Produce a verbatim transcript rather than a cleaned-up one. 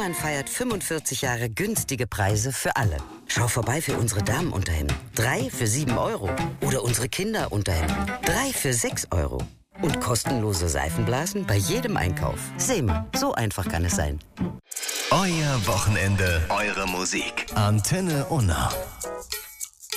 Seemann feiert fünfundvierzig Jahre günstige Preise für alle. Schau vorbei für unsere Damenunterhemden. Drei für sieben Euro. Oder unsere Kinderunterhemden. Drei für sechs Euro. Und kostenlose Seifenblasen bei jedem Einkauf. Seemann, so einfach kann es sein. Euer Wochenende, eure Musik. Antenne Unna.